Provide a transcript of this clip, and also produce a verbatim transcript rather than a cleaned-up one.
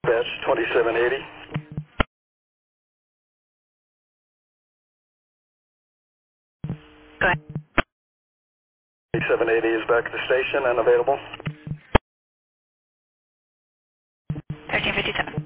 Dispatch twenty-seven eighty. Go ahead. twenty-seven eighty is back at the station and available. thirteen fifty-seven.